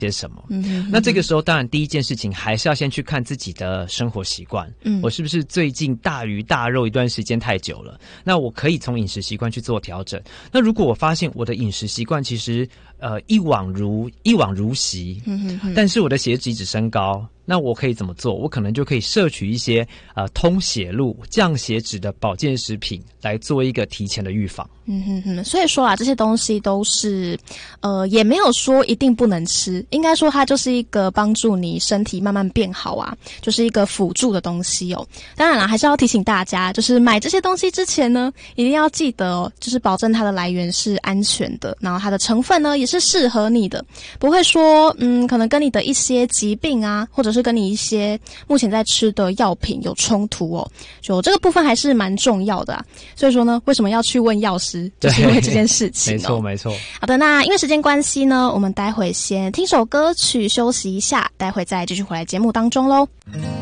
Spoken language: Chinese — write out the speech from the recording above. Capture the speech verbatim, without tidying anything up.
些什么。嗯哼哼，那这个时候当然第一件事情还是要先去看自己的生活习惯，嗯，我是不是最近大鱼大肉一段时间太久了，那我可以从饮食习惯去做调整。那如果我发现我的饮食习惯其实呃一往如一往如昔，嗯哼哼，但是我的血脂一直升高，那我可以怎么做？我可能就可以摄取一些呃通血路、降血脂的保健食品，来做一个提前的预防。 嗯哼哼，所以说啊，这些东西都是，呃，也没有说一定不能吃，应该说它就是一个帮助你身体慢慢变好啊，就是一个辅助的东西哦。当然啦，还是要提醒大家，就是买这些东西之前呢，一定要记得哦，就是保证它的来源是安全的，然后它的成分呢也是适合你的，不会说，嗯，可能跟你的一些疾病啊，或者是跟你一些目前在吃的药品有冲突哦。就这个部分还是蛮重要的啊。所以说呢，为什么要去问药师？就是因为这件事情、哦、 没错没错。 好的，那因为时间关系呢，我们待会先听首歌曲休息一下，待会再继续回来节目当中咯。